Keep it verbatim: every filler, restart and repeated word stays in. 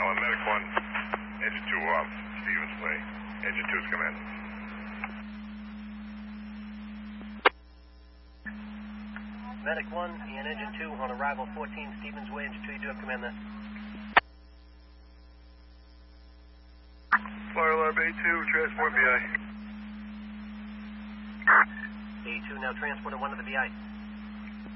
Uh, Medic one, Engine two off, Stevens Way. Engine two's come in. Medic one and Engine two on arrival fourteen Stevens Way. Engine two, you do have command there. Fire alarm A two, transport B I. A two now transported one to the B I.